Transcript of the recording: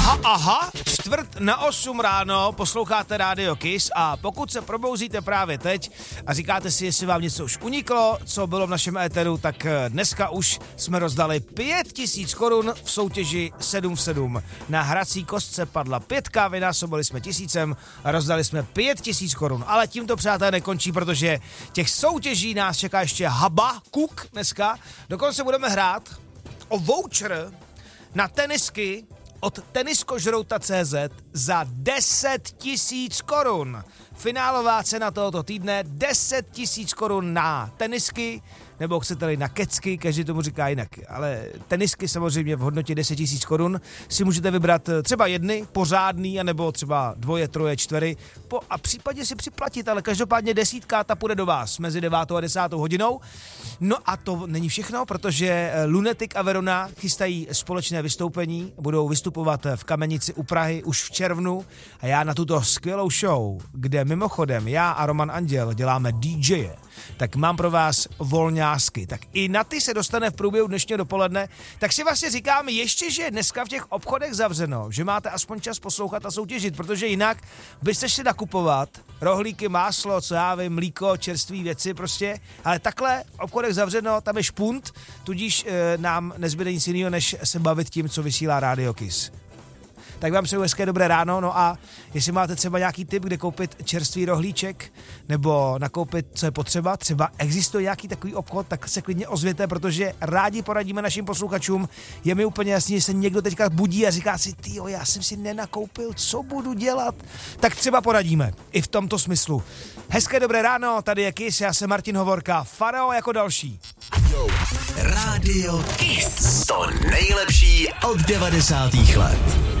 Aha, 7:45 ráno posloucháte Radio Kiss a pokud se probouzíte právě teď a říkáte si, jestli vám něco už uniklo, co bylo v našem éteru, tak dneska už jsme rozdali 5000 korun v soutěži 7 v 7. Na hrací kostce padla 5, vynásobili jsme 1000 a rozdali jsme 5000 korun. Ale tím to, přátelé, nekončí, protože těch soutěží nás čeká ještě haba, kuk dneska. Dokonce budeme hrát o voucher na tenisky od teniskožrouta.cz za 10 000 korun. Finálová cena tohoto týdne 10 000 korun na tenisky, nebo chcete-li na kecky, každý tomu říká jinak, ale tenisky samozřejmě v hodnotě 10 000 korun si můžete vybrat třeba jedny, pořádný, anebo třeba 2, 3, 4 a případně si připlatit, ale každopádně 10 ta půjde do vás mezi 9 a 10 hodinou. No a to není všechno, protože Lunatic a Verona chystají společné vystoupení, budou vystupovat v Kamenici u Prahy už v červnu a já na tuto skvělou show, kde mimochodem já a Roman Anděl děláme DJe, tak mám pro vás volňásky. Tak i na ty se dostane v průběhu dnešního dopoledne. Tak si vlastně říkáme ještě, že dneska v těch obchodech zavřeno, že máte aspoň čas poslouchat a soutěžit, protože jinak byste šli nakupovat rohlíky, máslo, co já vím, mlíko, čerstvé věci prostě, ale takhle v obchodech zavřeno, tam je špunt, tudíž nám nezbyde nic jiného, než se bavit tím, co vysílá Radio Kiss. Tak vám přeju hezké dobré ráno, no a jestli máte třeba nějaký tip, kde koupit čerstvý rohlíček, nebo nakoupit, co je potřeba, třeba existuje nějaký takový obchod, tak se klidně ozvěte, protože rádi poradíme našim posluchačům. Je mi úplně jasný, že se někdo teďka budí a říká si, tyjo, já jsem si nenakoupil, co budu dělat, tak třeba poradíme i v tomto smyslu. Hezké dobré ráno, tady je Kiss, já jsem Martin Hovorka, Farao jako další. Radio Kiss, to nejlepší od 90. let.